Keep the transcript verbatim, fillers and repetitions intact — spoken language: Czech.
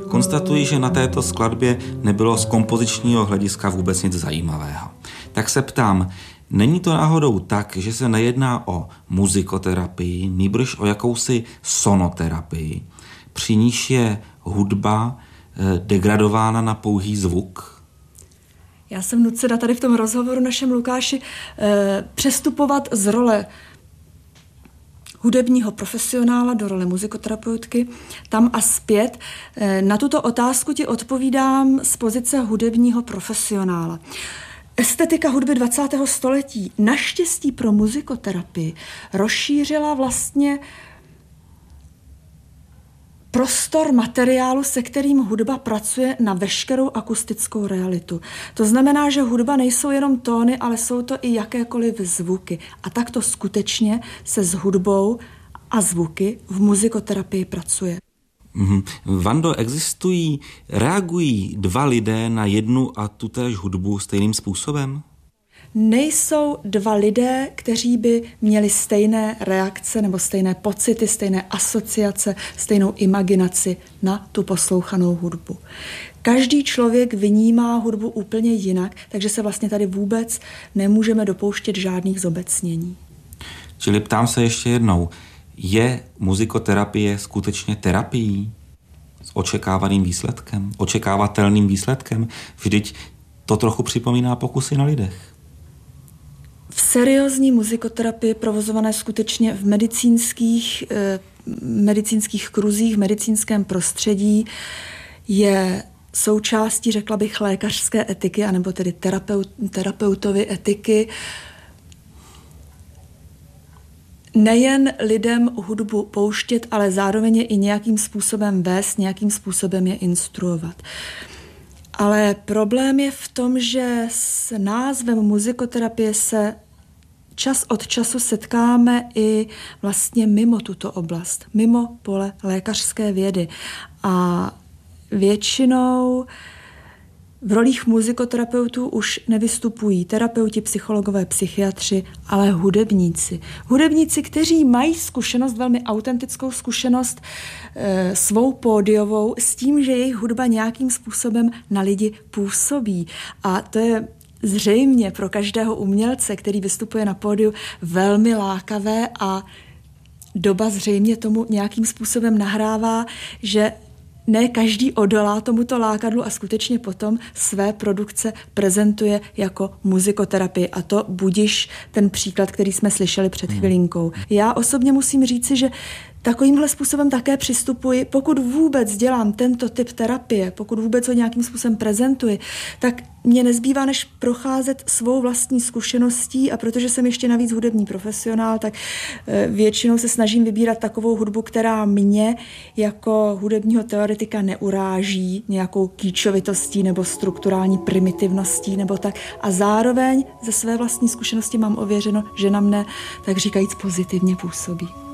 Konstatuji, že na této skladbě nebylo z kompozičního hlediska vůbec nic zajímavého. Tak se ptám, není to náhodou tak, že se nejedná o muzikoterapii, nýbrž o jakousi sonoterapii, při níž je hudba degradována na pouhý zvuk? Já jsem nucena tady v tom rozhovoru našem Lukáši eh, přestupovat z role hudebního profesionála do role muzikoterapeutky tam a zpět. Eh, na tuto otázku ti odpovídám z pozice hudebního profesionála. Estetika hudby dvacátého století naštěstí pro muzikoterapii rozšířila vlastně prostor materiálu, se kterým hudba pracuje na veškerou akustickou realitu. To znamená, že hudba nejsou jenom tóny, ale jsou to i jakékoliv zvuky. A takto skutečně se s hudbou a zvuky v muzikoterapii pracuje. Mm-hmm. Vando, existují, reagují dva lidé na jednu a tutéž hudbu stejným způsobem? Nejsou dva lidé, kteří by měli stejné reakce nebo stejné pocity, stejné asociace, stejnou imaginaci na tu poslouchanou hudbu. Každý člověk vnímá hudbu úplně jinak, takže se vlastně tady vůbec nemůžeme dopouštět žádných zobecnění. Čili ptám se ještě jednou, je muzikoterapie skutečně terapií s očekávaným výsledkem, očekávatelným výsledkem? Vždyť to trochu připomíná pokusy na lidech. V seriózní muzikoterapii provozované skutečně v medicínských, eh, medicínských kruzích, v medicínském prostředí je součástí, řekla bych, lékařské etiky, anebo tedy terapeut, terapeutovy etiky, nejen lidem hudbu pouštět, ale zároveň je i nějakým způsobem vést, nějakým způsobem je instruovat. Ale problém je v tom, že s názvem muzikoterapie se čas od času setkáme i vlastně mimo tuto oblast, mimo pole lékařské vědy. A většinou v rolích muzikoterapeutů už nevystupují terapeuti, psychologové, psychiatři, ale hudebníci. Hudebníci, kteří mají zkušenost, velmi autentickou zkušenost e, svou pódiovou s tím, že jejich hudba nějakým způsobem na lidi působí. A to je zřejmě pro každého umělce, který vystupuje na pódiu, velmi lákavé a doba zřejmě tomu nějakým způsobem nahrává, že ne každý odolá tomuto lákadlu a skutečně potom své produkce prezentuje jako muzikoterapii. A to budiš ten příklad, který jsme slyšeli před chvilinkou. Já osobně musím říci, že takovýmhle způsobem také přistupuji, pokud vůbec dělám tento typ terapie, pokud vůbec ho nějakým způsobem prezentuji, tak mě nezbývá, než procházet svou vlastní zkušeností, a protože jsem ještě navíc hudební profesionál, tak většinou se snažím vybírat takovou hudbu, která mě jako hudebního teoretika neuráží nějakou kýčovitostí nebo strukturální primitivností nebo tak. A zároveň ze své vlastní zkušenosti mám ověřeno, že na mne, tak říkajíc, pozitivně působí.